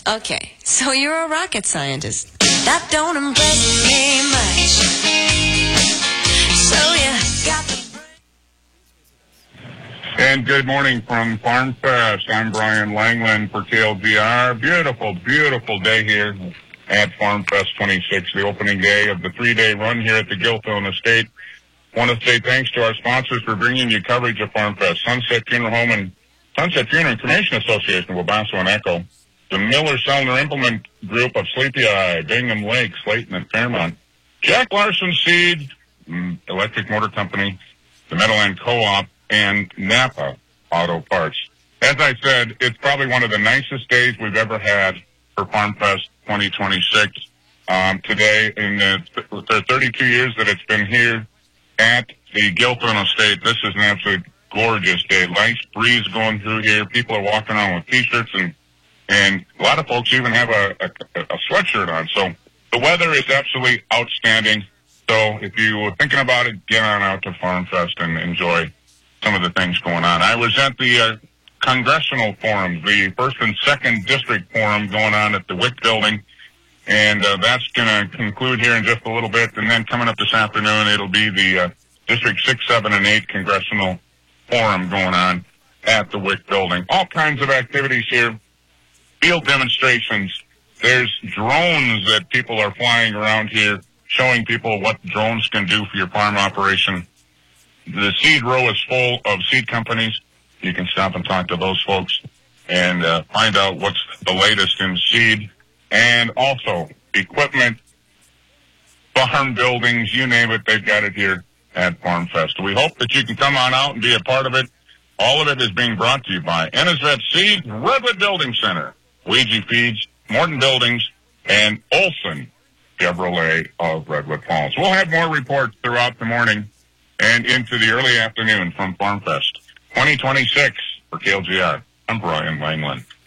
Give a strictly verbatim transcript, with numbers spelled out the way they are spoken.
Okay, so you're a rocket scientist. That don't impress me much. So you got the... And good morning from Farm Fest. I'm Brian Langland for K L G R. Beautiful, beautiful day here at Farm Fest twenty-six, the opening day of the three-day run here at the Gilthone Estate. I want to say thanks to our sponsors for bringing you coverage of Farm Fest. Sunset Funeral Home and Sunset Funeral and Cremation Association of Wabasso and Echo. The Miller Sellner Implement Group of Sleepy Eye, Bingham Lake, Slayton, and Fairmont. Jack Larson Seed, Electric Motor Company, the Meadowland Co-op, and Napa Auto Parts. As I said, it's probably one of the nicest days we've ever had for Farm Fest twenty twenty-six. Um, today, in the, the thirty-two years that it's been here at the Gilthone Estate, this is an absolute gorgeous day. Nice breeze going through here. People are walking around with T-shirts, and and a lot of folks even have a, a, a sweatshirt on. So the weather is absolutely outstanding. So if you were thinking about it, get on out to Farm Fest and enjoy some of the things going on. I was at the uh, Congressional Forum, the first and second district forum going on at the Wick Building, and uh, that's going to conclude here in just a little bit. And then coming up this afternoon, it'll be the uh, District six, seven, and eight Congressional Forum going on at the Wick Building. All kinds of activities here, field demonstrations. There's drones that people are flying around here, showing people what drones can do for your farm operation. The seed row is full of seed companies. You can stop and talk to those folks and uh, find out what's the latest in seed. And also equipment, farm buildings, you name it, they've got it here at Farm Fest. We hope that you can come on out and be a part of it. All of it is being brought to you by Innisvet Seed, Redwood Building Center, Ouija Feeds, Morton Buildings, and Olson Chevrolet of Redwood Falls. We'll have more reports throughout the morning and into the early afternoon from Farm Fest twenty twenty-six for K L G R. I'm Brian Langland.